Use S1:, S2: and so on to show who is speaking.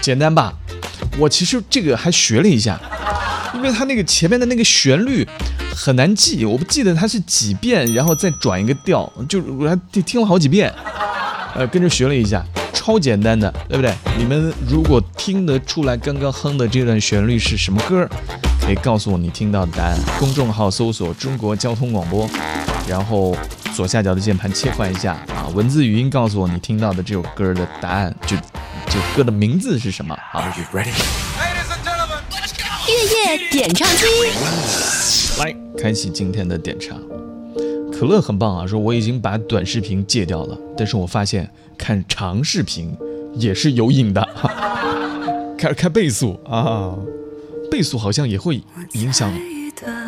S1: 简单吧？我其实这个还学了一下，因为它那个前面的那个旋律很难记，我不记得它是几遍，然后再转一个调，就我还听了好几遍，跟着学了一下，超简单的，对不对？你们如果听得出来刚刚哼的这段旋律是什么歌，可以告诉我你听到的答案。公众号搜索中国交通广播，然后左下角的键盘切换一下啊，文字语音告诉我你听到的这首歌的答案，就歌的名字是什么？好，
S2: 月夜点唱机，
S1: 来开启今天的点唱。可乐很棒啊，说我已经把短视频戒掉了，但是我发现看长视频也是有瘾的。开倍速啊，倍速好像也会影响